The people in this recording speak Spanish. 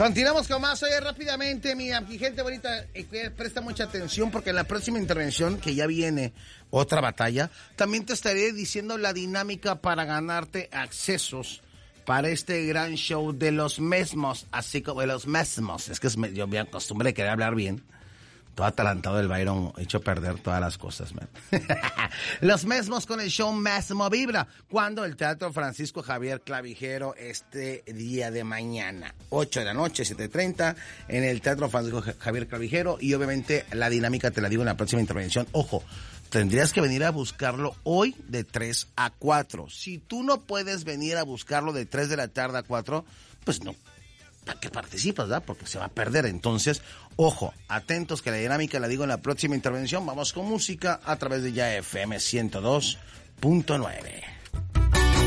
Continuamos con más. Oye, rápidamente, mi gente bonita, presta mucha atención porque en la próxima intervención, que ya viene otra batalla, también te estaré diciendo la dinámica para ganarte accesos para este gran show de los mesmos, así como de los mesmos. Es que yo me acostumbré a querer hablar bien. Todo atalantado del Byron, hecho perder todas las cosas, man. Los mesmos con el show Mesmo Vibra, cuando el Teatro Francisco Javier Clavijero este día de mañana, 8 de la noche, 7:30, en el Teatro Francisco Javier Clavijero, y obviamente la dinámica te la digo en la próxima intervención. Ojo, tendrías que venir a buscarlo hoy de 3 a 4. Si tú no puedes venir a buscarlo de 3 de la tarde a 4, pues no. ¿Para qué participas, verdad? Porque se va a perder. Entonces, ojo, atentos que la dinámica la digo en la próxima intervención. Vamos con música a través de Ya FM 102.9.